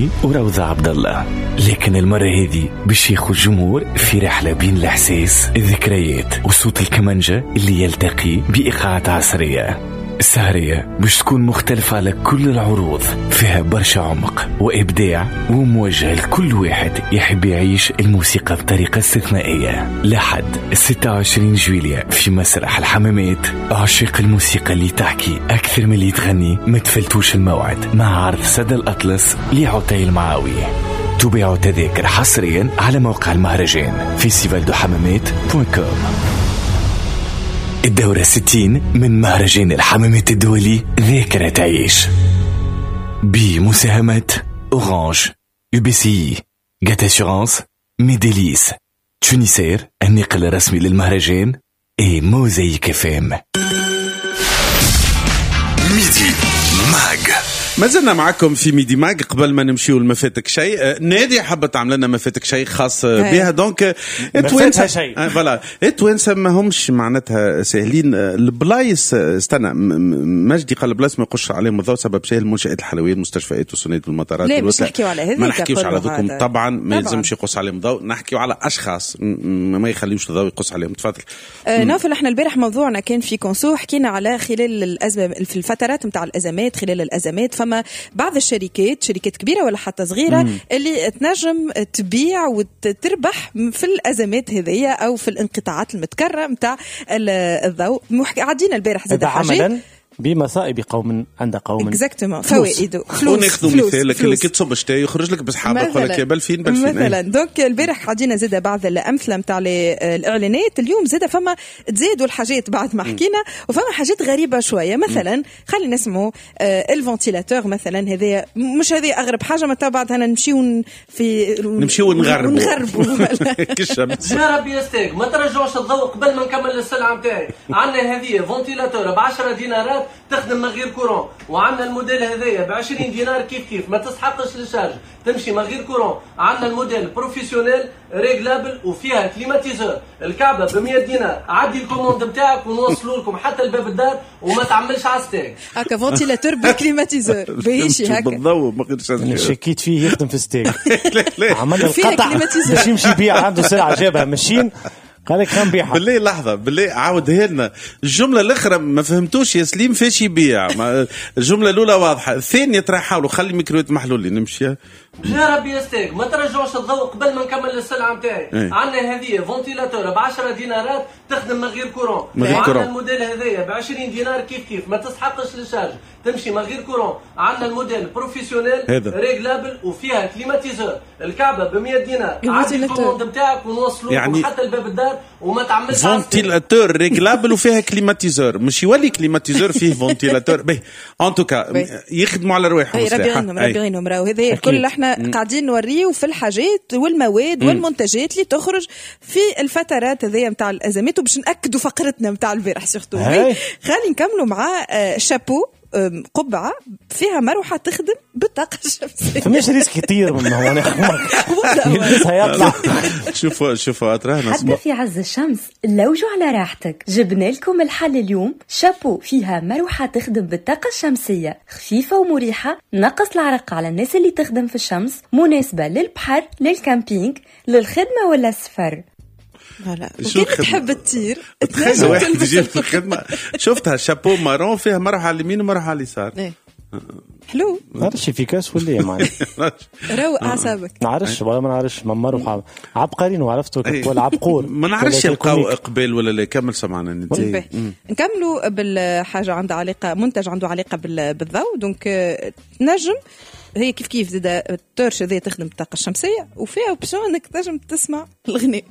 وروضة عبد الله. لكن المرة هذه باش ياخذ الجمهور في رحلة بين الإحساس، الذكريات وصوت الكمانجة اللي يلتقي بإيقاعات عصرية. السهرية باش تكون مختلفة على كل العروض، فيها برشا عمق وإبداع وموجه لكل واحد يحب يعيش الموسيقى بطريقة استثنائية. لحد 26 جويلية في مسرح الحمامات، عشاق الموسيقى اللي تحكي أكثر من اللي تغني. ما تفلتوش الموعد مع عرض سدى الأطلس لعطي المعاوي. تباعوا تذاكر حصريا على موقع المهرجان festivaldohammamat.com. الدورة 60 من مهرجان الحمامات الدولي ذاكرة تعيش، بمساهمة أورانج، UBCI، جات أسيورانس، ميديليس، تونيسير الناقل الرسمي للمهرجان، موزايك FM. ميدي ماج. ما زلنا معكم في ميدي ماج. قبل ما نمشيو لما فاتك شيء، نادي حبت تعمل لنا ما فاتك شيء خاص بها. دونك توانسه شيء فوالا التوانسه ما همش معناتها سهلين. البلايص استنى مجدي قال البلايص ما يقش عليهم الضوء سبب شيء المنشآت الحلويات مستشفيات والسنات والمطارات. لا مش نحكيو على هذه، ما نحكيوش على ذوكم طبعا، ما يلزمش يقص عليهم ضوء. نحكيو على اشخاص ما يخليوش الضوء يقص عليهم. تفضل. نوفل، احنا البارح موضوعنا كان في كونسو، حكينا على خلال الازمه في الفترات نتاع الازمات. خلال الازمات فما بعض الشركات، شركات كبيره ولا حتى صغيره، اللي تنجم تبيع وتربح في الازمات هذية او في الانقطاعات المتكرره نتاع الضوء. عدينا البارح زاد حاجه بمصائب قوم عند قوم اكزاكتومون فوائد فلوس. وناخذ مثال اللي كي تصب شتاي يخرج لك بصحابك يقول لك يا بلفين مثلا. دونك البارح عدينا زاد بعض الامثله نتاع الاعلانات. اليوم زاد فما تزادوا الحاجات بعد ما حكينا، وفما حاجات غريبه شويه. مثلا خلينا نسمعوا الفونتيلاتور مثلا. هذا مش هذه اغرب حاجه، متى بعدها نمشيو نغربوا كالشمس. يا ربي يستاك ما ترجعوش الضوء قبل ما نكمل السلعه نتاعي. عندنا هذه فونتيلاتور ب10 دينارات تخدم من غير كورون، وعندنا الموديل هذايا ب20 دينار كيف ما تسحقش للشارج، تمشي من غير كورون. عندنا الموديل بروفيسيونيل ريغلابل وفيها كليماتيزور. الكعبه ب100 دينار. عدي الكوموند نتاعك ونوصلوا لكم حتى الباب الدار وما تعملش عستاك. هكا فونتيلاتور بالكليماتيزور باهيش هكا بالضوء ما قدرتش شكيت فيه يخدم في ستيك. عمل فيها القطع كليماتيزور باش يمشي بيع، عنده سلعه جابها ماشين قال لك خم بيعها. بالله لحظه، بالله عاودها لنا الجمله الاخرى ما فهمتوش يا سليم. فاش يبيع؟ الجمله الاولى واضحه، الثانيه ترى حاولوا خلي الميكرويات محلول لي نمشي. يا ربي يستاك ما ترجعوش الضوء قبل ما نكمل السلعه نتاعي. عندنا هذه فونتيلاتور ب10 دينارات تخدم من غير كورون. وعندنا الموديل هذايا ب20 دينار كيف ما تسحقش للشارج، تمشي من غير كورون. عندنا الموديل بروفيسيونيل ريغلابل وفيها كليماتيزور. الكعبه ب100 دينار. عدي الكوموند نتاعك ونوصلوا يعني حتى الباب الدار وما تعملش فونتيلاتور ريغلابل وفيها كليماتيزور. مش يولي كليماتيزور فيه فونتيلاتور به ان توكا يخدموا على رواحهم. ربيعينهم راهو هذا الكل احنا قاعدين نوريه في الحاجات والمواد والمنتجات اللي تخرج في الفترات هذه نتاع الازمات. وباش ناكدوا فقرتنا نتاع البارح سورتو. خلينا نكملوا مع شابو، قبعة فيها مروحة تخدم بالطاقة الشمسية. فماش ريسك كتير من هو يلبسها يطلع. شوفوا أتراها حتى في عز الشمس لوجوا على راحتك. جبنا لكم الحل اليوم، شابو فيها مروحة تخدم بالطاقة الشمسية، خفيفة ومريحة، نقص العرق على الناس اللي تخدم في الشمس، مناسبة للبحر، للكامبينج، للخدمة ولا السفر. وكيف تحب تطير تخيل واحد يجيب في الخدمة. شفتها شابو مارون فيها مروحة على اليمين ومروحة على اليسار. حلو. نعرفش افيكاس ولا يا معلم. روق اعصابك. نعرفش ولا ما نعرفش مروحة عبقريين وعرفته ولا عبقور. ما نعرفش يلقاو اقبال ولا لا. كمل سمعنا نتاي. نكملوا بالحاجة عندها علاقة، منتج عنده علاقة بالضوء. دونك نجم هي كيف زاد التورش هذه تخدم بالطاقة الشمسية وفيها اوبشن انك تنجم تسمع الغناء.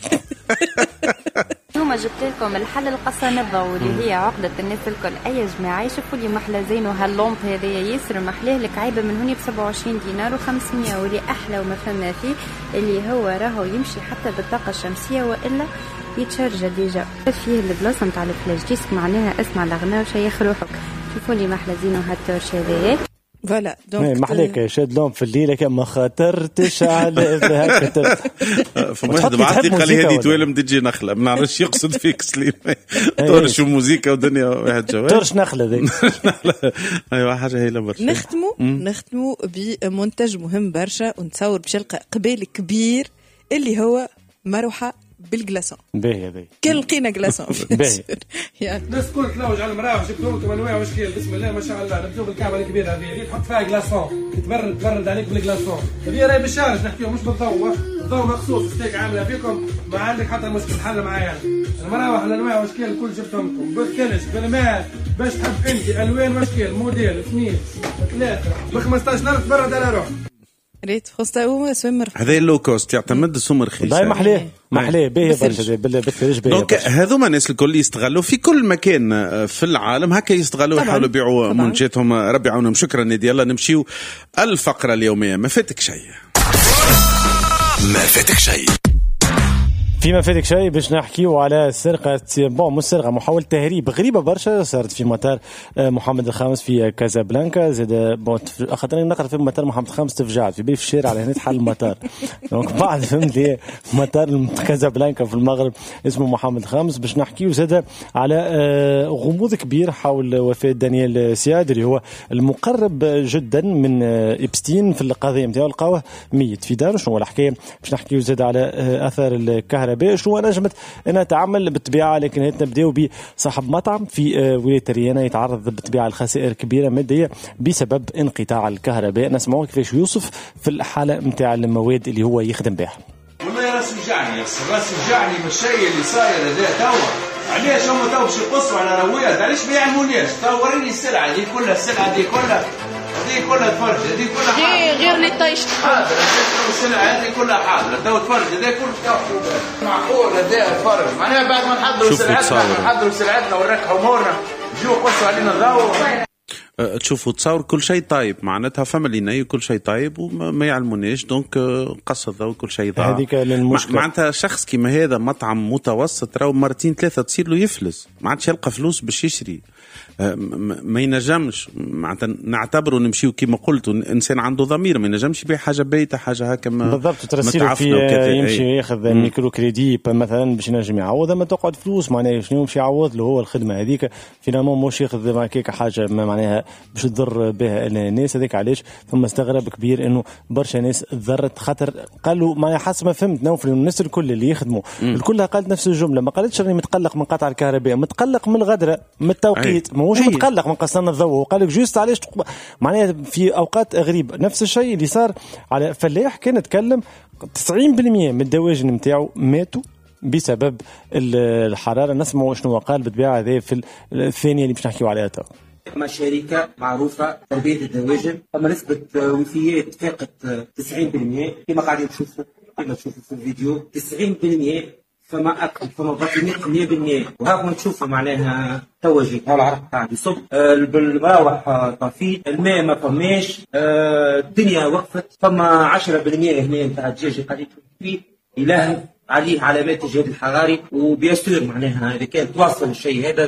اليوم جبت لكم الحل القصة الضوء اللي هي عقدة الناس الكل. أي جماعة يشوفوا لي محلى زين وهاللومب هذه ياسر محلاه لك عيبة من هوني ب27 دينار و500. واللي أحلى وما فما فيه اللي هو راهو يمشي حتى بالطاقة الشمسية وإلا يتشارج ديجا. فيه البلاصة متاع الفلاش ديسك معناها اسمع الأغنية وشيخ روحك. شوفوا لي محلى زين وهالتورش هذه. فوالا دونك محليك شاد لهم في الليله كما خاطرتش على هكا. فواحد بعث لي قال لي هذه توالم تجي نخله، ما نعرفش يقصد فيك سليم تورش موسيقى ودنيا واحد جوال تورش نخله ذي. ايوه حاجه هايله برشا. نختموا بمنتج مهم برشا ونتصور باش نلقى قبال كبير اللي هو مروحه بالجلاسون. باهي كل لقينا جلاسون باهي. الناس كل تلوج على المراوح جبتوا لكم انواع واشكال بسم الله ما شاء الله. نبداو بالكعبه الكبيره هذه تحط فيها جلاسون تبرد عليك بالجلاسون. هذه راهي بالشارج نحكيو مش بالضوء، الضوء مخصوص ستيك عامله فيكم ما عندك حتى مشكل حل معايا. المراوح الانواع واشكال الكل جبتهم لكم بالكلش بالماء باش تحب انت الوان واشكال موديل 2 3 ب 15 تبرد على روحك. ريت خاصة سومر هذا اللو كوست يعتمد السومر رخيص. باهي محليه باهي برشا بالثلج باهي. دونك هذوما الناس الكل يستغلوا في كل مكان في العالم هكا يستغلوا يحاولوا يبيعوا منتجاتهم. ربي يعاونهم. شكرا نادي. يلا نمشيو الفقرة اليومية ما فاتك شيء. ما فاتك شيء. فيما فاتك شيء باش نحكيو على سرقة مش سرقة محاولة تهريب غريبة برشا صارت في مطار محمد الخامس في كازابلانكا. زاد خاطرني نقرا في مطار محمد الخامس تفجعت في بالي في الشارع على هنا تحل المطار. دونك بعد فهمت لي مطار كازابلانكا في المغرب اسمه محمد الخامس. باش نحكيو زاد على غموض كبير حول وفاة دانيال سياد اللي هو المقرب جدا من إبستين في القضية نتاعو. لقاوه ميت في داره. شنو الحكاية؟ باش نحكيو زاد على أثر الكهرباء شنو نجمت انها تعمل بالطبيعه. لكن نبداو بصاحب مطعم في ولايه ريانا يتعرض بالطبيعه لخسائر كبيره ماديه بسبب انقطاع الكهرباء. نسمعوا كيفاش يوصف في الحاله نتاع المواد اللي هو يخدم بها. والله راس وجعني من الشيء اللي صاير هذا توا. علاش هم تو باش يقصوا على رويات؟ علاش ما يعلموناش؟ تو وريني السلعه هذه كلها، السلعه هذه كلها تفرج، هذه كلها حاضر غير اللي طيشت حاضر. السلعه هذه كلها حاضر تو تفرج. هذا كله معقول هذا تفرج معناها بعد ما نحضروا سلعتنا ونركحوا امورنا يجوا يقصوا علينا الضوء. تشوفوا تصور كل شيء طيب معناتها فما لينا كل شيء طيب وما يعلموناش. دونك قص الضوء كل شيء ضاع. هذيك المشكله معناتها شخص كيما هذا مطعم متوسط راهو مرتين ثلاثه تصير له يفلس. ما عادش يلقى فلوس باش يشري. ما ينجمش معناتها نعتبره نمشيو كيما قلت انسان عنده ضمير. ما ينجمش يبيع حاجه بيته حاجه هكا بالضبط. ترسيله في يمشي ياخذ ميكرو كريدي مثلا باش ينجم يعوض. ما تقعد فلوس معناها شنو يمشي يعوض له هو الخدمه هذيك فينالمون مش ياخذ معك حاجه معناها باش تضر بها الناس. هذيك علاش ثم استغرب كبير انه برشا ناس تضرت خاطر قالوا ما حسب ما فهمت نوفل الناس الكل اللي يخدموا الكلها قالت نفس الجمله. ما قالتش راني متقلق من قطع الكهرباء، متقلق من الغدره من التوقيت. مش متقلق من قصنا الضوء. وقال لك جوست علاش معناها في اوقات غريبه. نفس الشيء اللي صار على فلاح كان يتكلم 90% من الدواجن نتاعو ماتوا بسبب الحراره. نسمعوا شنو قال بالطبيعه هذا في الثانيه اللي باش نحكيو عليها تو. مع شركة معروفة تربية الدواجن أما نسبة وفيات فاقت 90% كما قاعدين تشوفوا في الفيديو 90%. فما أكل فما بطينات 100%. وهاكم تشوفوا معناها توجي هذا العرق قاعد يصب بالمراوح طافي الماء ما فماش. الدنيا وقفت. فما 10% هنا نتاع الدجاج قاعد فيه يلهب عليه علامات الجهاد الحراري وبيسير معناها إذا كان توصل الشيء هذا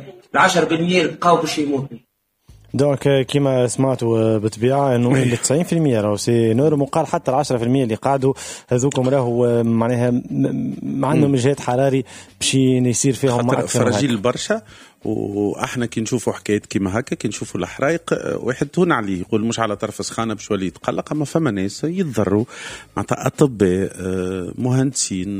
10% بقاو باش يموتوا. دونك كما سمعتوا بالطبيعه انه ال 90% راهو سي نور مقال حتى ال 10% اللي قعدوا هذوكم راهو معناها ما عندهم جهاد حراري باش يصير فيهم فراجيل برشا. واحنا كي نشوفوا حكايات كيما هكا كي نشوفوا الحرايق واحد تهون عليه يقول مش على طرف سخانه باش يولي يتقلق. اما فما ناس يتضروا معناتها اطباء مهندسين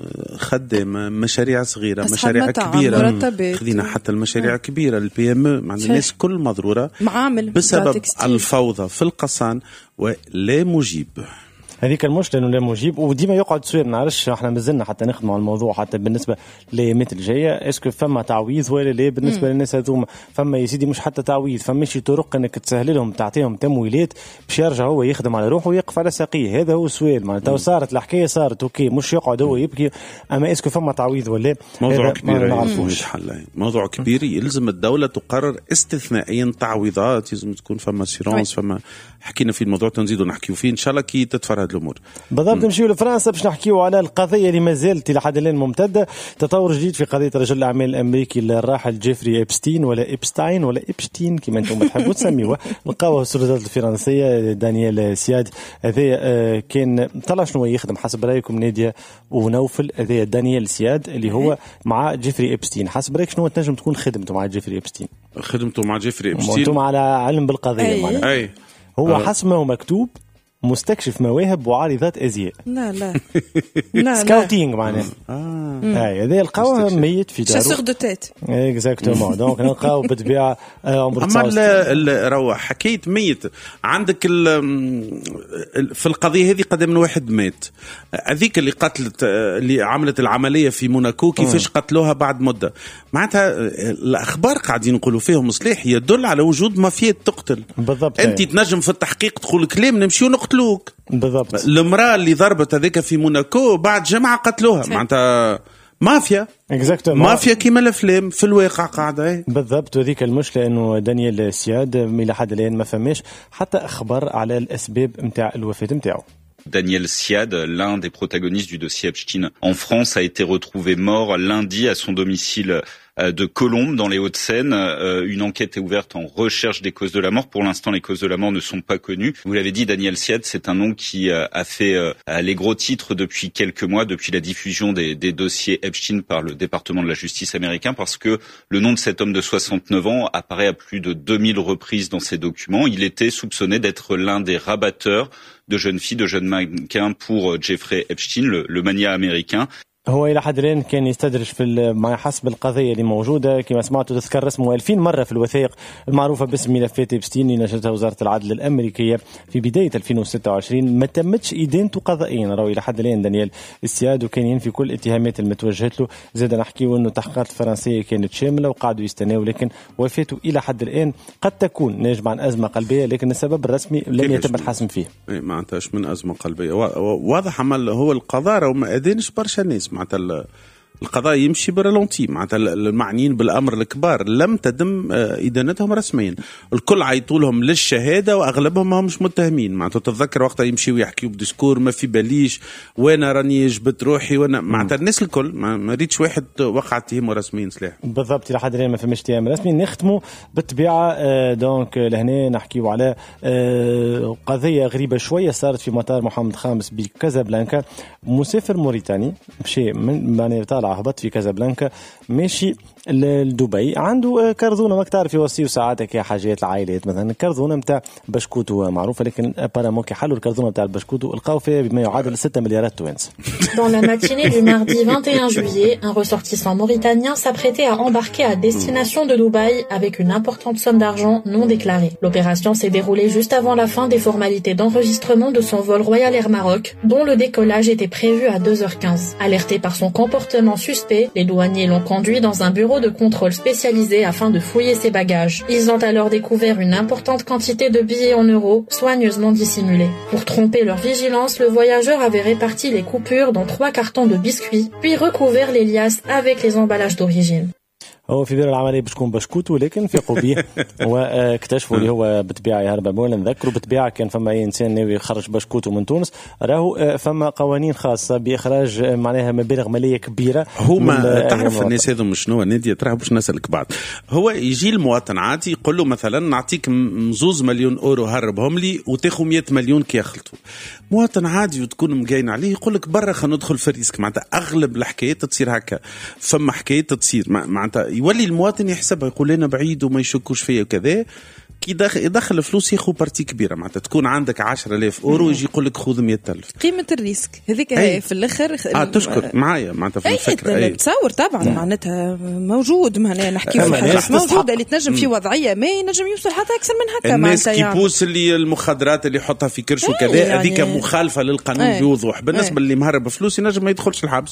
خدامه مشاريع صغيره مشاريع كبيره. خذينا حتى المشاريع كبيره البي ام معناتها الناس كل مضروره بسبب الفوضى في القصان ولا مجيب. هذيك المشكله انه لا مجيب. وديما يقعد سؤال نعرفش احنا مازلنا حتى نخدموا على الموضوع حتى بالنسبه للايامات الجايه اسكو فما تعويض ولا لا بالنسبه للناس هذوما. فما يا سيدي مش حتى تعويض فما شي طرق انك تسهل لهم تعطيهم تمويلات باش يرجع هو يخدم على روحه ويقف على ساقيه. هذا هو السؤال معناتها صارت الحكايه صارت اوكي مش يقعد هو يبكي. اما اسكو فما تعويض ولا موضوع كبير نعرفوش حل. موضوع كبير يلزم الدوله تقرر استثنائيا تعويضات. لازم تكون فما سيرونس فما حكينا في الموضوع تنزيدوا نحكيو فيه ان شاء الله كي تتفرد الامور. بالضبط. نمشيو لفرنسا باش نحكيو على القضيه اللي ما زالت لحد الان ممتده، تطور جديد في قضيه رجل الاعمال الامريكي الراحل جيفري إبستين ولا إبستاين ولا إبشتين كما انتم تحبوا تسميوه. لقاوه السلطات الفرنسيه دانيال سياد هذا كان طلع شنو يخدم حسب رايكم ناديه ونوفل؟ هذا دانيال سياد اللي هو مع جيفري إبستين، حسب رايك شنو تنجم تكون خدمته مع جيفري إبستين؟ خدمته مع جيفري إبستين وانتم على علم بالقضيه أي. هو حسب ما هو مكتوب مستكشف مواهب وعارضات ازياء. لا لا سكاوتينغ معناها. هذا القاوه ميت في دارو. شاسور دو تيت. اكزاكتومون. دونك نلقاو بالطبيعه عمر 19. اما روح حكيت ميت عندك في القضيه هذه قدم من واحد مات، هذيك اللي قتلت اللي عملت العمليه في موناكو كيفاش قتلوها بعد مده. معناتها الاخبار قاعدين يقولوا فيهم صليح يدل على وجود مافيات تقتل. بالضبط. انت تنجم في التحقيق تقول كلام نمشيو نقتلوك. بالضبط. المراه اللي ضربت هذيك في موناكو بعد جمعه قتلوها. معناتها مافيا. مافيا كيما الافلام في الواقع قاعده. بالضبط. وذيك المشكله انه دانيال سياد الى حد الان ما فماش حتى اخبار على الاسباب نتاع الوفاه نتاعو. Daniel Siad, l'un des protagonistes du dossier Epstein en France, a été retrouvé mort lundi à son domicile de Colombes dans les Hauts-de-Seine. Une enquête est ouverte en recherche des causes de la mort. Pour l'instant, les causes de la mort ne sont pas connues. Vous l'avez dit, Daniel Siad, c'est un nom qui a fait les gros titres depuis quelques mois, depuis la diffusion des dossiers Epstein par le département de la justice américain, parce que le nom de cet homme de 69 ans apparaît à plus de 2000 reprises dans ces documents. Il était soupçonné d'être l'un des rabatteurs de jeunes filles, de jeunes mannequins pour Jeffrey Epstein, le magnat américain. هو إلى حد الآن كان يستدرج في ما حسب القضية اللي موجودة كما سمعتوا تذكر اسمه 2000 مرة في الوثائق المعروفة باسم ملفات إبستين اللي نشرتها وزارة العدل الأمريكية في بداية 2026. ما تمتش إدانته قضائيا. راهو إلى حد الآن دانيال السياد وكان ينفي كل الاتهامات المتوجهة له. زاد نحكيو إنه التحقيقات الفرنسية كانت شاملة وقعدوا يستناو، لكن وفاته إلى حد الآن قد تكون ناجمة عن أزمة قلبية، لكن السبب الرسمي لم يتم الحسم فيه. ما أنتش من أزمة قلبية واضح. عمل هو القضاء وما أدينش برشا ناس. معناتها القضاء يمشي برالونتي. معناتها المعنيين بالامر الكبار لم تتم ادانتهم رسميا. الكل عيطوا لهم للشهاده واغلبهم ما همش متهمين. معناتها تتذكر وقتها يمشيوا يحكيوا بديسكور ما في باليش وانا راني جبت روحي وانا. معناتها الناس الكل ما ريتش واحد وقع اتهامه رسميا سلاح. بالضبط. لحد الان ما فماش اتهام رسمي. نختموا بالطبيعه دونك لهنا نحكيوا على قضيه غريبه شويه صارت في مطار محمد خامس بكازابلانكا. مسافر موريتاني مشي من طالع هبط في كازابلانكا ماشي لدبي، عنده كرذونه ما تعرف يوصيو ساعاتك يا حاجات العائلات مثلا الكرذونه نتاع بشكوتو معروفه، لكن ابارامون كي حلوا الكرذونه نتاع البشكوتو لقاو فيها بما يعادل 6 مليارات توانسه. Dans la matinée du mardi 21 juillet, un ressortissant mauritanien s'apprêtait à embarquer à destination de Dubaï avec une importante somme d'argent non déclarée. L'opération s'est déroulée juste avant la fin des formalités d'enregistrement de son vol Royal Air Maroc, dont le décollage était prévu à 2h15. Alerté par son comportement suspect, les douaniers l'ont conduit dans un bureau de contrôle spécialisé afin de fouiller ses bagages. Ils ont alors découvert une importante quantité de billets en euros, soigneusement dissimulés. Pour tromper leur vigilance, le voyageur avait réparti les coupures dans 3 cartons de biscuits, puis recouvert les liasses avec les emballages d'origine. هو في دار العملية باش تكون بشكوت ولكن فيقوا به واكتشفوا اللي هو بالطبيعة يهرب. ولا نذكروا بالطبيعة كان فما أي إنسان ناوي يخرج بشكوته من تونس راهو فما قوانين خاصة بإخراج معناها مبالغ مالية كبيرة. هما تعرف الناس هذو شنو نادية ترى باش نسألك بعض. هو يجي المواطن عادي يقول له مثلا نعطيك 2 مليون أورو هربهم لي وتاخذ 100 مليون كي يخلطوا. مواطن عادي وتكون مجاين عليه يقول لك برا خلينا ندخل في الريسك. معناتها أغلب الحكايات تصير هكا. فما حكايات تصير معناتها يولي المواطن يحسبها يقول لنا بعيد وما يشكوش فيا وكذا. كي يدخل فلوس ياخذ بارتي كبيره. معناتها تكون عندك 10,000 أورو يجي يقول لك خذ 100,000. قيمه الريسك هذيك في الاخر تشكر معايا معناتها في الفكره. تصور طبعا معناتها موجود. معناها نحكي في حاجه موجوده اللي تنجم في وضعيه ما ينجم يوصل حتى اكثر من هكا. الناس كيبوس اللي المخدرات اللي يحطها في كرش وكذا هذيك مخالفه للقانون بوضوح. بالنسبه اللي مهرب فلوس ينجم ما يدخلش الحبس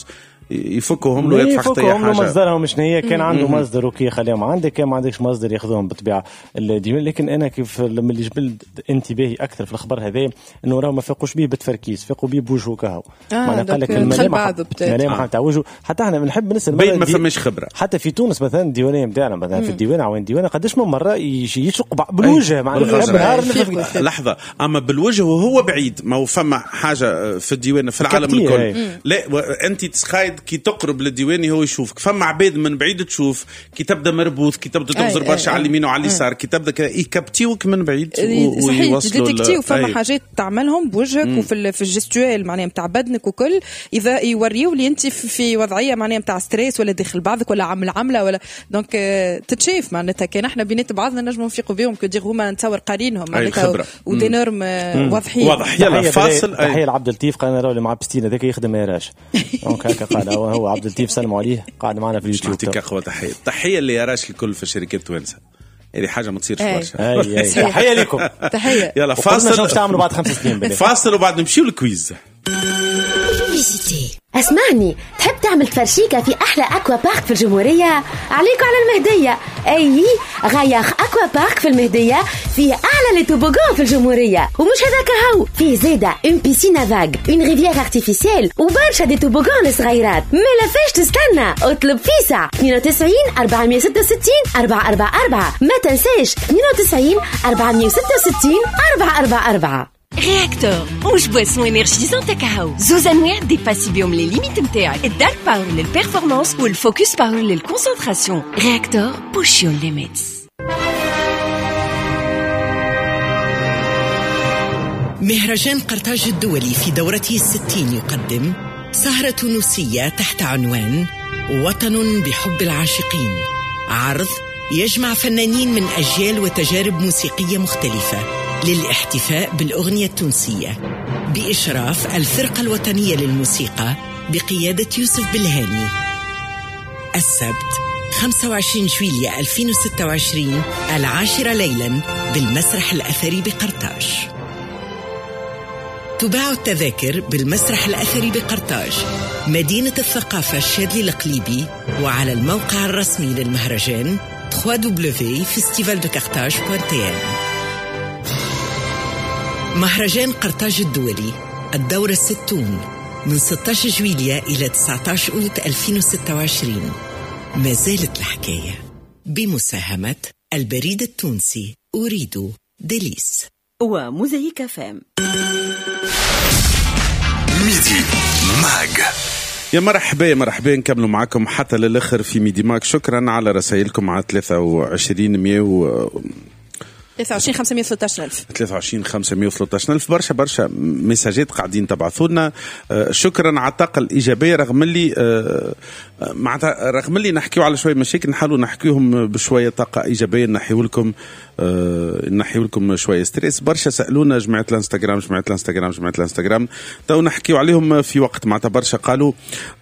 يفكوهم له يدفع حتى حاجه مصدرهم شنو هي كان عنده مصدر وكي يخليهم عندك كان ما عندكش مصدر ياخذوهم بالطبيعه الديوان. لكن انا كيف لما اللي جبل انتباهي اكثر في الخبر هذا انه راهو ما فاقوش به بالتركيز فاقوا به بوجهه كهو معناها قال لك الملامح تاع وجهه. حتى احنا بنحب نسال بين ما فماش خبره حتى في تونس مثلا الديوانيه نتاعنا مثلا في الديوان عوين ديوانه قداش من مره يشق بالوجه معناها لحظه اما بالوجه وهو بعيد ما هو فما حاجه في الديوان في العالم الكل لا انت تسخايد كي تقرب للديواني هو يشوفك فما عباد من بعيد تشوف كي تبدا مربوط كي تبدا تغزر برشا على اليمين وعلى اليسار كي تبدا يكبتيوك من بعيد ويوصلوا وفما حاجات تعملهم بوجهك وفي الجستوال معناها نتاع بدنك وكل اذا يوريوا لي انت في وضعيه معناها نتاع ستريس ولا داخل بعضك ولا عمله ولا دونك تتشاف معناتها كان احنا بينات بعضنا نجموا نفيقوا بهم كدير هما نتصور قارينهم معناتها ودي نورم واضحين. واضح يلا فاصل. تحيه لعبد اللطيف قال انا اللي مع بستين هذاك يخدم يراش دونك هكا قال هو عبد اللطيف سلموا عليه قاعد معنا في اليوتيوب. يعطيك اخوه تحيه اللي يراش الكل في الشركات التوانسه هذه حاجه ما تصيرش برشا. تحيه لكم تحيه. يلا فاصل شو تعملوا بعد 5 سنين فاصل وبعد نمشيو للكويز. اسمعني تحب تعمل تفرشيكة في أحلى أكوا بارك في الجمهورية؟ عليكم على المهدية. أي غياخ أكوا بارك في المهدية فيه أعلى لي توبوغان في الجمهورية. ومش هذاك هو في زيادة اون بيسينا فاغ اون ريفيير ارتيفيسيال وبرشا دي توبوغان الصغيرات. ما لفاش تستنى اطلب فيسع 92 466 444 ما تنساش 92 466 444. رياكتور وش بواسون انرجيزون تاع كاهو زوز انواع ديباسي بيهم لي ليميت نتاعك الدارك باور للبيرفورمانس والفوكس باور للكونسنتراسيون. رياكتور بوش يور ليميتس. مهرجان قرطاج الدولي في دورته 60 يقدم سهرة تونسية تحت عنوان وطن بحب العاشقين. عرض يجمع فنانين من أجيال وتجارب موسيقية مختلفة للاحتفاء بالأغنية التونسية بإشراف الفرقة الوطنية للموسيقى بقيادة يوسف بالهاني. السبت 25 جويلية 2026 10 ليلا بالمسرح الأثري بقرطاج. تباع التذاكر بالمسرح الأثري بقرطاج مدينة الثقافة الشاذلي القليبي وعلى الموقع الرسمي للمهرجان www.festivaldecarthage.tn. مهرجان قرطاج الدولي الدورة 60 من 16 جويلية إلى 19 أوت 2026. ما زالت الحكاية بمساهمة البريد التونسي أريد ديليس وموزايك فام. ميدي ماج. يا مرحبا نكملوا معكم حتى للآخر في ميدي ماك. شكرا على رسائلكم على 23 513 ألف برشا مساجات قاعدين تبعثوا لنا. شكرا على الطاقة الإيجابية رغم اللي نحكيو على شوية مشاكل نحاولوا نحكيوهم بشوية طاقة إيجابية نحيو لكم شوية ستريس. برشا سألونا جماعة الانستغرام تو نحكيو عليهم في وقت معناتها برشا قالوا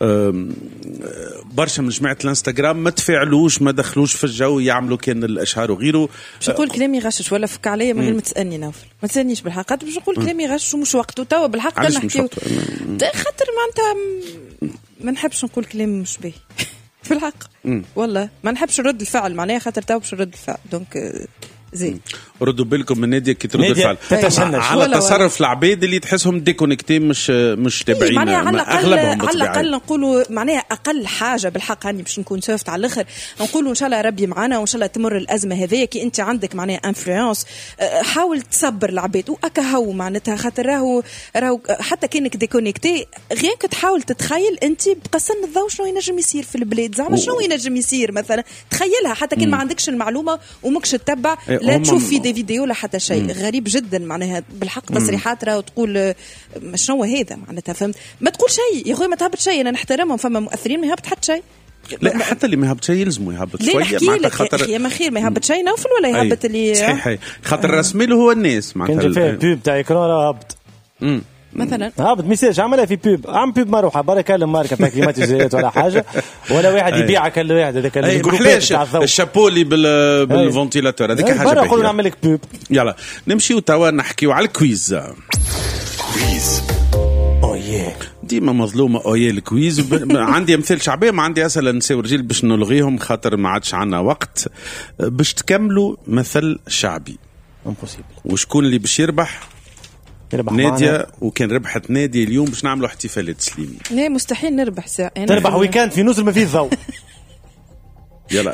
برشا من جماعة الانستغرام ما تفاعلوش ما دخلوش في الجو يعملوا كان الأشهار وغيره. باش نقول كلامي غشش ولا فك عليا من غير ما تسالني نوفل ما تسالنيش بالحق باش نقول كلامي غش ومش وقته توا بالحق نحكيو خاطر معناتها ما نحبش نقول كلام مش باهي بالحق والله ما نحبش نرد الفعل معناها خاطر توا باش نرد الفعل دونك زين ردوا بالكم من نادية كي ترد الفعل على تصرف العباد اللي تحسهم ديكونيكتي مش تابعين اغلبهم على الاقل نقولوا معناها اقل حاجه بالحق هاني باش نكون سوفت على الاخر نقولوا ان شاء الله ربي معنا وان شاء الله تمر الازمه هذيا كي انت عندك معناها انفلونس حاول تصبر العباد واكهو معناتها خاطر راهو حتى كانك ديكونيكتي غيرك تحاول تتخيل انت بقسن الضوء شنو ينجم يصير في البلاد زعما شنو ينجم يصير مثلا تخيلها حتى كان ما عندكش المعلومه ومكش تتبع لا تشوف في دي فيديو لا حتى شيء غريب جدا معناها بالحق تصريحات راه وتقول شنو هذا معناتها فهمت ما تقول شيء يا اخوي ما تهبط شيء انا نحترمهم فما مؤثرين ما يهبط حتى شيء لا حتى اللي ما يهبط شيء يلزموا يهبط شويه معناتها خاطر يا ما خير ما يهبط شيء نوفل ولا يهبط اللي صحيح خاطر رسمي له هو الناس معناتها كان فيه بوب تاع اكران هبط مثلا هابط ميساج عملها في بوب عم بوب مروحه برا كلم ماركه تاع كلمات جزائريات ولا حاجه ولا واحد يبيعك كل واحد هذاك الجروبات تاع الضوء الشابولي بالفونتيلاتور هذيك حاجه برا نقولوا نعمل لك بوب. يلا نمشيو توا نحكيو على الكويز. كويز ديما مظلومه اويا الكويز. عندي امثال شعبيه، ما عندي اسئله نساء ورجال باش نلغيهم خاطر ما عادش عندنا وقت باش تكملوا مثل شعبي. وشكون اللي باش يربح نادية؟ وكان ربحت نادية اليوم باش نعملوا احتفالات سليمي. لا مستحيل نربح ساعة. تربح ويكاند في نصر ما فيه الضوء. يلا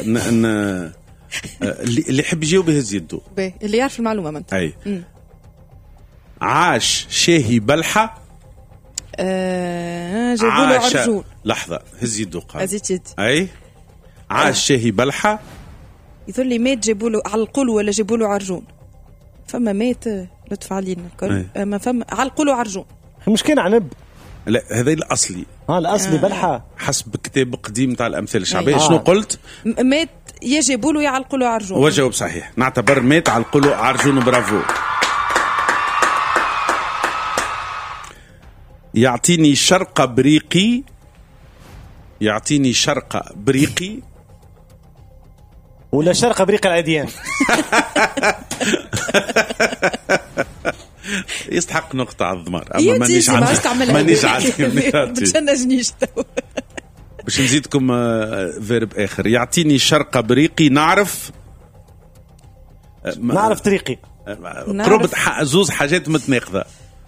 اللي يحب يجاوب يهز يده. اللي يعرف المعلومة منت. أي. عاش شاهي بلحة. جابوا له عرجون. لحظة هز يده قال. هزيت يدي. أي. عاش شاهي بلحة. يقول لي مات جابوا له علقوا له ولا جابوا له عرجون. فما مات لطف علينا الكل. ما فما علقوا له عرجون. مش كان عنب. لا هذا الأصلي. الأصلي بلحة. حسب كتاب قديم تاع الأمثال الشعبية. شنو قلت؟ مات يجيبوا له يعلقوا له عرجون. وجاوب صحيح. نعتبر مات علقوا له عرجون. برافو. يعطيني شرقة بريقي. يعطيني شرقة بريقي ولا شرقة بريق العديان. يستحق نقطة على الضمار. أما مانيش عندي باش نزيدكم فيرب آخر. يعطيني شرقة بريقي. نعرف طريقي. قربت زوز حاجات متناقضة.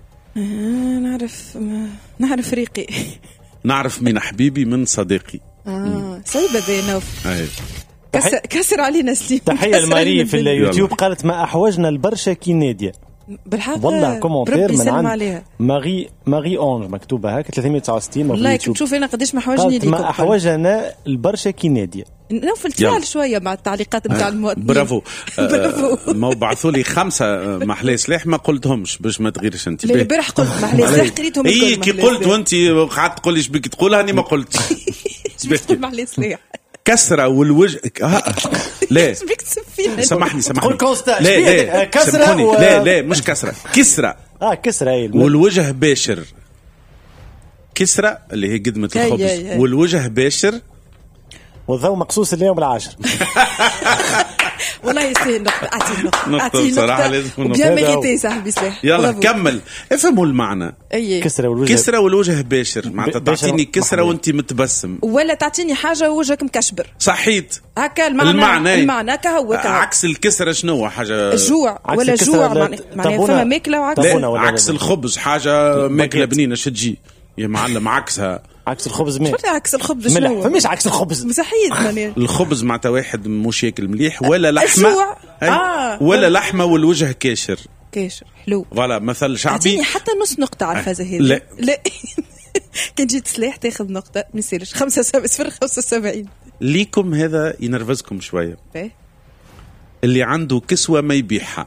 نعرف ريقي. نعرف من حبيبي من صديقي. صيبة بينوف. كسر علينا سليم. تحية الماري في اليوتيوب قالت ما أحوجنا البرشا كي نادية. بالحق والله كومنتير من عند ماغي اونج مكتوبه هكا 369. والله تشوف انا قداش ما حوجني ليكم. ما احوجنا البرشا كي نادية. نوفل تفعل شويه مع التعليقات نتاع المواطنين. برافو. ما بعثوا لي 5 محلى سلاح ما قلتهمش باش ما تغيرش انت. البارح قلت محلى سلاح قريتهم الكل. كي قلت وانت قعدت تقول لي اش بك تقولها اني ما قلت. تقول محلى سلاح كسرة والوجه. لا سامحني لا كسرة لا مش كسرة كسرة. كسرة والوجه باشر. كسرة اللي هي قدمة الخبز والوجه باشر والضوء مقصوص اليوم العاشر. والله يستاهل نقطة بصراحة لازم تكون بيان ميريتي صاحبي سلاح. يلا كمل افهموا المعنى. كسرة والوجه باشر معناتها تعطيني كسرة وانت متبسم ولا تعطيني حاجة ووجهك مكشبر. صحيت. هكا المعنى كهو عكس الكسرة شنو حاجة الجوع ولا جوع معناها فما ماكلة عكس الخبز حاجة ماكلة بنينة شتجي يا معلم عكسها. عكس الخبز ملح. عكس الخبز شنو؟ فماش عكس الخبز. مستحيل. الخبز معناتها واحد مش ياكل مليح ولا لحمة. ولا لحمة والوجه كاشر حلو. فوالا مثل شعبي. حتى نص نقطة على الفازة هذه. لا كان جيت سلاح تاخذ نقطة ما يصيرش. 75. ليكم هذا ينرفزكم شوية. اللي عنده كسوة ما يبيعها.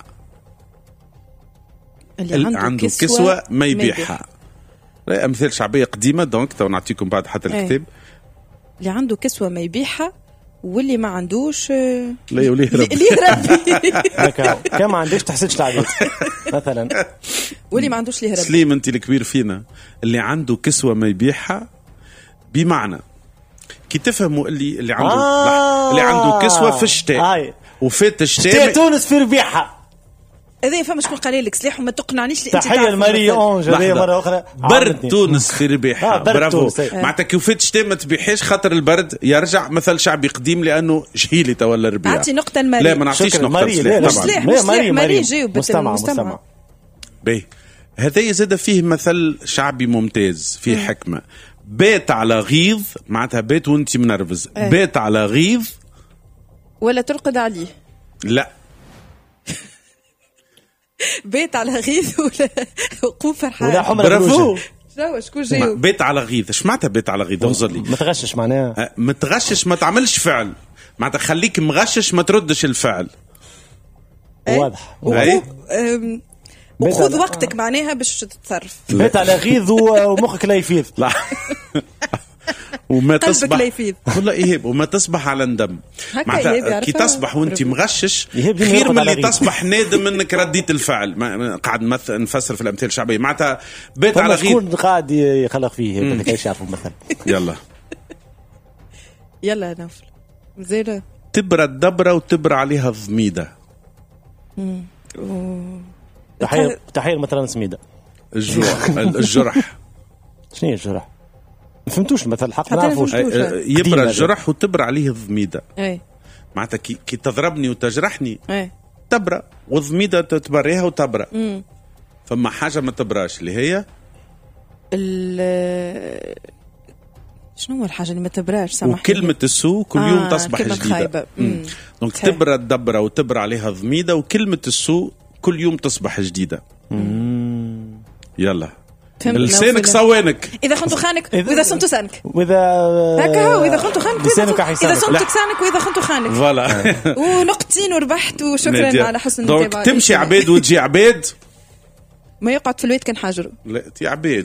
اللي عنده كسوة ما يبيعها. أمثال شعبية قديمة دونك تو نعطيكم بعد حتى الكتاب. اللي عنده كسوة ما يبيعها واللي ما عندوش لا يوليه ربي. كم ما عندوش تحسدش العباد مثلا. واللي ما عندوش ليه ربي. سليم انت الكبير فينا. اللي عنده كسوة ما يبيعها بمعنى كي تفهموا اللي عنده اللي عنده كسوة في الشتاء وفات الشتاء تونس في ربيعها. هذا فما شكون قال لك سلاح وما تقنعنيش اللي انت تحيه الماري اونج هذه مره اخرى. برد تونس في ربيعها. برافو. معناتها كي وفات الشتاء ما تبيحيش خاطر البرد يرجع مثل شعبي قديم لانه شهيلي تولى الربيع. اعطي نقطه الماري. لا ما نعطيش نقطه. ماري جاوب مستمع. باهي هذا يزيد فيه مثل شعبي ممتاز فيه حكمه. بات على غيظ معناتها بات وانت منرفز. بات على غيظ ولا ترقد عليه. لا بيت على غيث ولا قوم فرحان ولا حمرة. برافو. شكون جاوب؟ بيت على غيث. اش معناتها بيت على غيث؟ اغزر لي. متغشش معناها متغشش ما تعملش فعل معناتها خليك مغشش ما تردش الفعل. واضح. وخذ وقتك معناها باش تتصرف. بيت على غيظ ومخك لا يفيض. لا وما تصبح والله إيهاب وما تصبح على ندم. معناتها كي تصبح وانت مغشش خير من اللي تصبح نادم انك رديت الفعل. قاعد نفسر في الامثال الشعبيه معناتها بيت على غير. شكون قاعد يخلق فيه هيك ايش يعرفوا مثلا. يلا نوفل زين. تبرد دبره وتبرى عليها الضميده. تحيه مثلا سميده. الجرح شنو هي الجرح؟ ما فهمتوش مثلا الحق ما نعرفوش. يبرى الجرح وتبرى عليه الضميدة. اي معناتها كي تضربني وتجرحني اي تبرى والضميدة تتبريها وتبرى. فما حاجة ما تبراش اللي هي شنو هو الحاجة اللي ما تبراش؟ سامحني. وكلمة السوء كل يوم تصبح جديدة. دونك تبرى الدبرة وتبرى عليها الضميدة وكلمة السوء كل يوم تصبح جديدة. يلا لسانك صوانك. إذا خنتو خانك وإذا صمتو سانك. وإذا هكا هو إذا خنتو خانك إذا صمتك سانك وإذا خنتو خانك. فوالا. ونقطتين وربحت وشكرا على حسن المتابعة. دونك تمشي عباد وتجي عباد. ما يقعد في البيت كان حاجره. لا تي عباد.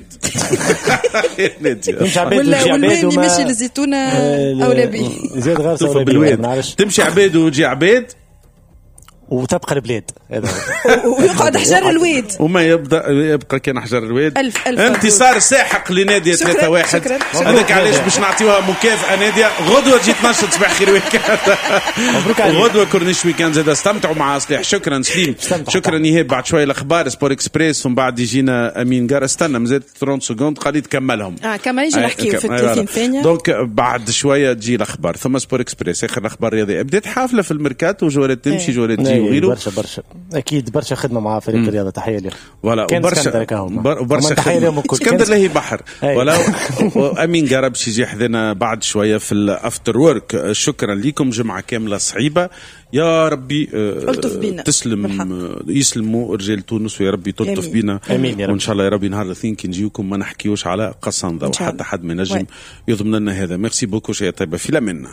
تمشي عباد وتجي عباد وما يمشي للزيتونة أولى بي. زيد غير أولى بي. تمشي عباد وتجي عباد. وتبقى البلاد هذا ويقعد حجر الويد وما يبقى كان حجر الويد. ألف انتصار ساحق لنادية 3-1. هذاك علاش باش نعطيوها مكافأة نادية. غدوة تجي تنشط صباح خير ويكاند. غدوة كورنيش ويكاند زاد. استمتعوا مع صليح. شكرا سليم. شكرا يهاب. بعد شوية الأخبار سبور إكسبريس ومن بعد يجينا أمين قار. استنى مازال 30 سكوند قال تكملهم. كمان يجي نحكي في 30 ثانية. دونك بعد شوية تجي الأخبار ثم سبور إكسبريس آخر الأخبار الرياضية. بديت حافلة في الميركاتو وجوالات تمشي جوالات تجي وغيره. برشا اكيد برشا خدمه مع فريق الرياضه. تحيه لهم. ولا وبرشا تحيه لهم الكل. اسكندر له بحر ولا. وامين قرب باش يجي حذنا بعد شويه في الافتر وورك. شكرا لكم. جمعه كامله صعيبه. يا ربي تسلم يسلموا رجال تونس ويا ربي تلطف بينا وان شاء الله يا ربي نهار الاثنين كي نجيوكم ما نحكيوش على قصنده وحتى حد ما نجم يضمن لنا هذا. ميرسي بوكو شيء طيبه في لمنا.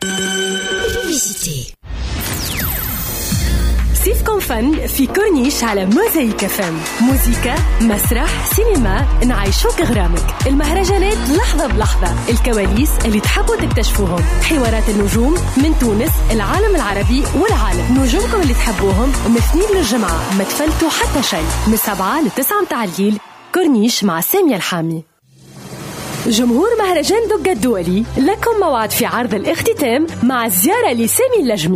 صيفكم فن في كورنيش على موزايك فم. موزيكا، مسرح، سينما، نعيشوك غرامك. المهرجانات لحظة بلحظة. الكواليس اللي تحبوا تكتشفوهم. حوارات النجوم من تونس، العالم العربي والعالم. نجومكم اللي تحبوهم من الاثنين للجمعة ما تفلتوا حتى شيء. من 7 ل 9 متاع الليل. كورنيش مع سامية الحامي. جمهور مهرجان دقة الدولي لكم موعد في عرض الاختتام مع الزيارة لسامي اللجمي.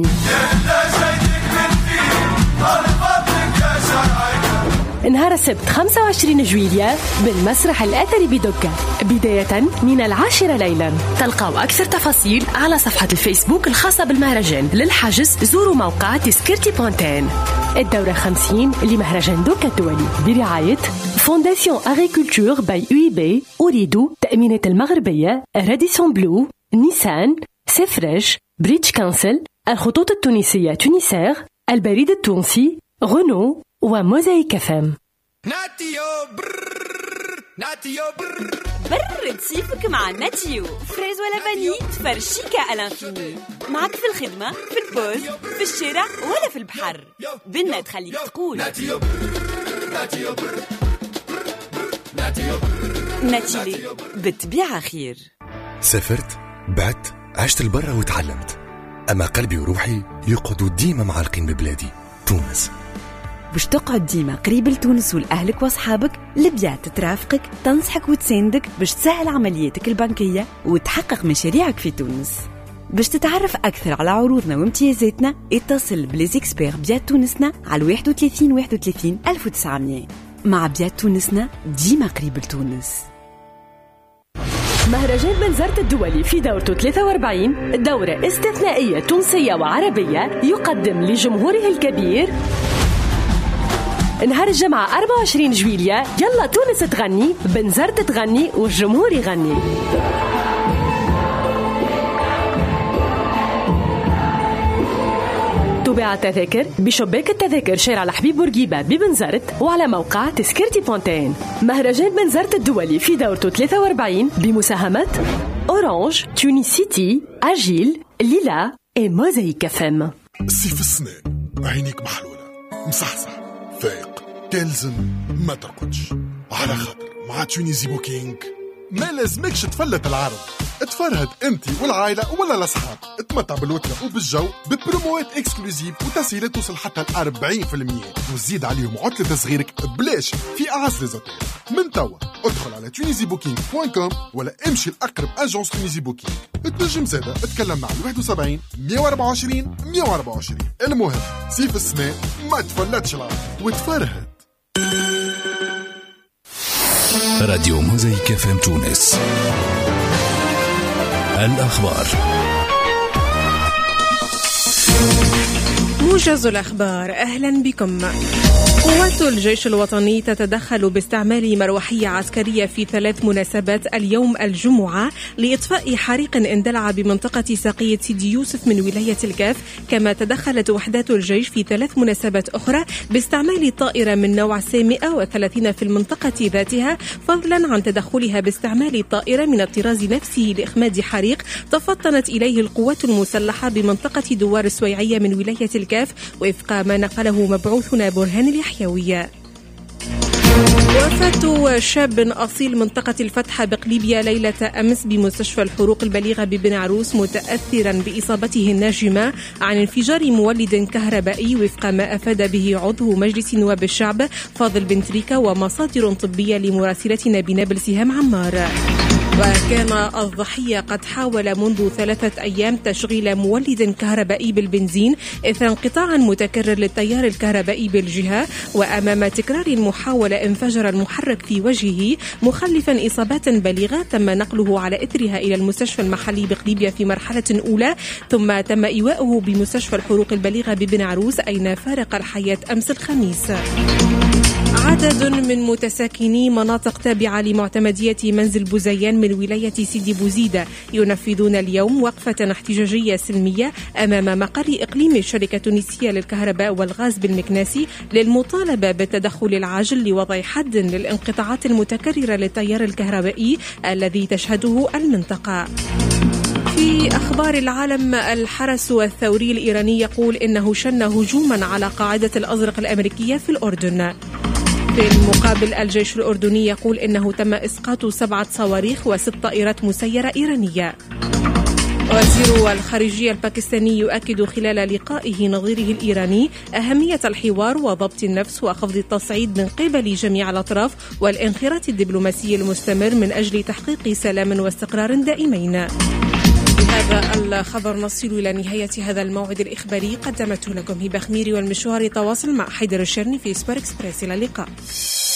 نهار السبت 25 جويلية بالمسرح الأثري بدقة بداية من 10 ليلا. تلقاو أكثر تفاصيل على صفحة الفيسبوك الخاصة بالمهرجان. للحجز زوروا موقع تسكرتي بونتين. الدورة 50 لمهرجان دقة الدولي برعاية فونداسيون أغريكولتور باي UIB أريدو تأمينات المغربية راديسون بلو نيسان سفرش بريتش كانسل الخطوط التونسية تونيسير البريد التونسي غنو وموزايك فم. برد صيفك مع ناتيو. فريز ولا فاني تفرشيكا الانفيني. معك في الخدمة في البوز في الشارع ولا في البحر. بنا تخليك تقول ناتيلي بالطبيعة خير. سافرت بعت عشت البرة وتعلمت أما قلبي وروحي يقعدوا ديما معلقين ببلادي تونس. باش تقعد ديما قريب لتونس ولأهلك وأصحابك. لبيع ترافقك تنصحك وتساندك باش تسهل عملياتك البنكية وتحقق مشاريعك في تونس. باش تتعرف أكثر على عروضنا وامتيازاتنا اتصل بليزيكسبير بيات تونسنا على 31 31 1900. مع بيات تونسنا ديما قريب لتونس. مهرجان بنزرت الدولي في دورته 43 دورة استثنائية تونسية وعربية يقدم لجمهوره الكبير نهار الجمعة 24 جويلية. يلا تونس تغني، بنزرت تغني والجمهور يغني. تباع التذاكر بشباك التذاكر شارع الحبيب بورقيبة ببنزرت وعلى موقع تسكرتي بونتين. مهرجان بنزرت الدولي في دورته 43 بمساهمة أورانج، تونيسيتي، أجيل، ليلا وموزايك فم. سيف السنان عينيك محلولة مصحصح فايق تلزم ما ترقدش على خاطر مع تونيزي بوكينج ما لازمكش تفلت العرض. اتفرهد انت والعائلة ولا الاصحاب. اتمتع بالوكلة وبالجو ببروموات اكسكلوزيف وتسهيلات توصل حتى 40% وزيد عليهم عطلة تصغيرك بلاش في اعز ريزوتيل. من توا ادخل على tunisiebooking.com ولا امشي لأقرب اجونس تونيزي بوكينج. تنجم زادة اتكلم مع 71 124 124. المهم سيف السنة ما تفلتش العرض وتفرهد. راديو موزايك FM تونس. الأخبار. موجز الأخبار، أهلا بكم. قوات الجيش الوطني تتدخل باستعمال مروحية عسكرية في 3 مناسبات اليوم الجمعة لإطفاء حريق اندلع بمنطقة ساقية سيدي يوسف من ولاية الكاف. كما تدخلت وحدات الجيش في 3 مناسبات أخرى باستعمال طائرة من نوع C-130 في المنطقة ذاتها، فضلا عن تدخلها باستعمال طائرة من الطراز نفسه لإخماد حريق تفطنت إليه القوات المسلحة بمنطقة دوار السويعية من ولاية الكاف، وفق ما نقله مبعوثنا برهان اليحيوية. وفاة شاب أصيل منطقة الفتحة بقليبية ليلة أمس بمستشفى الحروق البليغة ببن عروس متأثرا بإصابته الناجمة عن انفجار مولد كهربائي، وفق ما أفاد به عضو مجلس نواب الشعب فاضل بن تريكة ومصادر طبية لمراسلتنا بنابلس هام عمار. وكان الضحية قد حاول منذ 3 أيام تشغيل مولد كهربائي بالبنزين إثر انقطاع متكرر للتيار الكهربائي بالجهة، وأمام تكرار المحاولة انفجر المحرك في وجهه مخلفا إصابات بليغة تم نقله على إثرها إلى المستشفى المحلي بقليبية في مرحلة أولى، ثم تم إيواؤه بمستشفى الحروق البليغة ببن عروس أين فارق الحياة أمس الخميس. عدد من متساكني مناطق تابعة لمعتمدية منزل بوزيان من ولاية سيدي بوزيدة ينفذون اليوم وقفة احتجاجية سلمية أمام مقر إقليم الشركة التونسية للكهرباء والغاز بالمكناسي للمطالبة بالتدخل العاجل لوضع حد للانقطاعات المتكررة للتيار الكهربائي الذي تشهده المنطقة. في أخبار العالم، الحرس الثوري الإيراني يقول إنه شن هجوما على قاعدة الأزرق الأمريكية في الأردن. في المقابل الجيش الأردني يقول إنه تم إسقاط 7 صواريخ و6 طائرات مسيرة إيرانية. وزير الخارجية الباكستاني يؤكد خلال لقائه نظيره الإيراني أهمية الحوار وضبط النفس وخفض التصعيد من قبل جميع الأطراف والانخراط الدبلوماسي المستمر من أجل تحقيق سلام واستقرار دائمين. بهذا الخبر نصل إلى نهاية هذا الموعد الإخباري، قدمته لكم هبة خميري، والمشوار تواصل مع حيدر الشرني في سبور إكسبريس. إلى اللقاء.